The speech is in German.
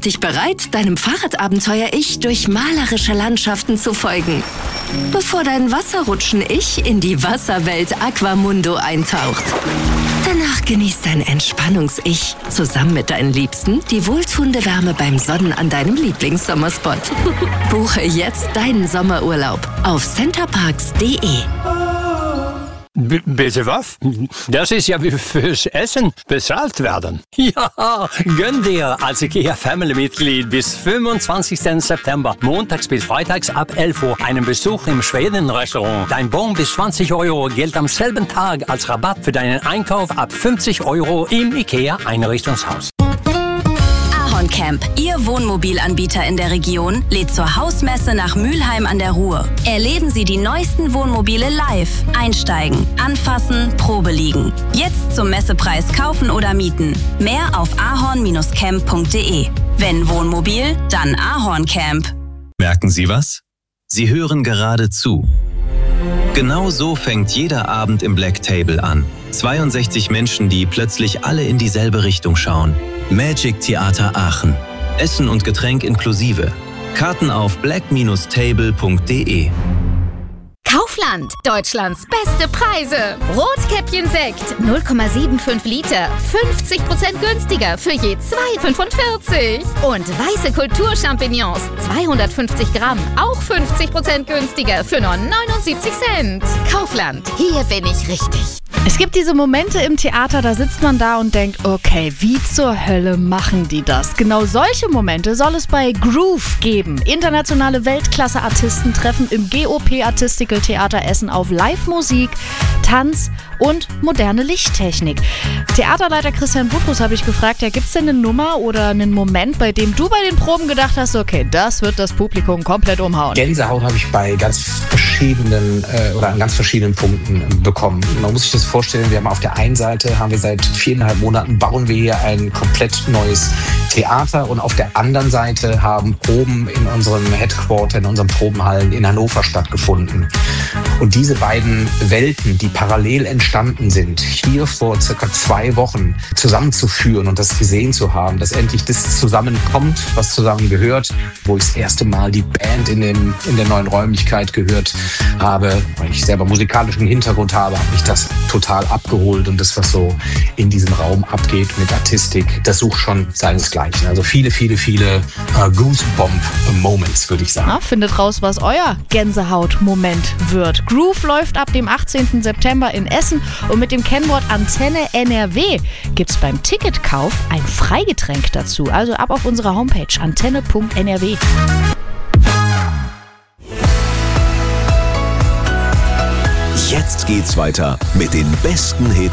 dich bereit, deinem Fahrradabenteuer-Ich durch malerische Landschaften zu folgen, bevor dein Wasserrutschen-Ich in die Wasserwelt Aquamundo eintaucht. Danach genießt dein Entspannungs-Ich zusammen mit deinen Liebsten die wohltuende Wärme beim Sonnen an deinem Lieblingssommerspot. Buche jetzt deinen Sommerurlaub auf centerparks.de. Bitte was? Das ist ja wie fürs Essen bezahlt werden. Ja, gönn dir als IKEA-Family-Mitglied bis 25. September, montags bis freitags ab 11 Uhr, einen Besuch im Schweden-Restaurant. Dein Bon bis 20 € gilt am selben Tag als Rabatt für deinen Einkauf ab 50 € im IKEA-Einrichtungshaus. Camp, Ihr Wohnmobilanbieter in der Region, lädt zur Hausmesse nach Mülheim an der Ruhr. Erleben Sie die neuesten Wohnmobile live. Einsteigen, anfassen, Probe liegen. Jetzt zum Messepreis kaufen oder mieten. Mehr auf ahorn-camp.de. Wenn Wohnmobil, dann Ahorn Camp. Merken Sie was? Sie hören gerade zu. Genau so fängt jeder Abend im Black Table an. 62 Menschen, die plötzlich alle in dieselbe Richtung schauen. Magic Theater Aachen. Essen und Getränk inklusive. Karten auf black-table.de. Kaufland, Deutschlands beste Preise. Rotkäppchen Sekt, 0,75 Liter, 50% günstiger für je 2,45. Und weiße Kulturchampignons, 250 Gramm, auch 50% günstiger für nur 79 Cent. Kaufland, hier bin ich richtig. Es gibt diese Momente im Theater, da sitzt man da und denkt, okay, wie zur Hölle machen die das? Genau solche Momente soll es bei Groove geben. Internationale Weltklasse-Artisten treffen im GOP Artistical Theater Essen auf Live-Musik, Tanz und moderne Lichttechnik. Theaterleiter Christian Butrus habe ich gefragt, ja, gibt es denn eine Nummer oder einen Moment, bei dem du bei den Proben gedacht hast, okay, das wird das Publikum komplett umhauen? Gänsehaut habe ich bei ganz verschiedenen oder an ganz verschiedenen Punkten bekommen. Man muss sich das vorstellen, wir haben auf der einen Seite, haben wir seit 4,5 Monaten, bauen wir hier ein komplett neues Theater und auf der anderen Seite haben Proben in unserem Headquarter, in unseren Probenhallen in Hannover stattgefunden. Und diese beiden Welten, die parallel entstanden sind, hier vor circa 2 Wochen zusammenzuführen und das gesehen zu haben, dass endlich das zusammenkommt, was zusammengehört, wo ich das erste Mal die Band in der neuen Räumlichkeit gehört habe, weil ich selber musikalischen Hintergrund habe, hat mich das total abgeholt und das, was so in diesem Raum abgeht mit Artistik, das sucht schon seinesgleichen. Also viele Goosebump-Moments, würde ich sagen. Na, findet raus, was euer Gänsehaut-Moment wird. Groove läuft ab dem 18. September in Essen und mit dem Kennwort Antenne NRW gibt es beim Ticketkauf ein Freigetränk dazu. Also ab auf unserer Homepage antenne.nrw. Jetzt geht's weiter mit den besten Hits